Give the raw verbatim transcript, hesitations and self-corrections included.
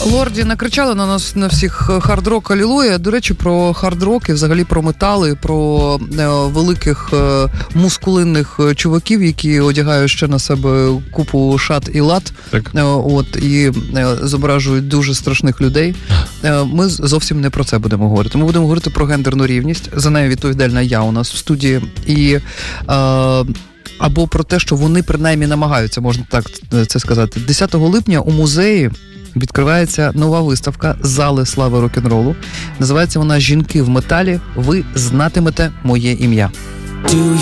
Лорді накричали на нас на всіх хард-рок алілуя. До речі, про хард-рок і взагалі про метали, про е, великих е, мускулинних чуваків, які одягають ще на себе купу шат і лат. Так. Е, от, і е, зображують дуже страшних людей. Е, ми зовсім не про це будемо говорити. Ми будемо говорити про гендерну рівність. За нею відповідальна я у нас в студії. І... Е, або про те, що вони принаймні намагаються, можна так це сказати. десятого липня у музеї відкривається нова виставка «Зали слави рок-н-ролу». Називається вона «Жінки в металі. Ви знатимете моє ім'я».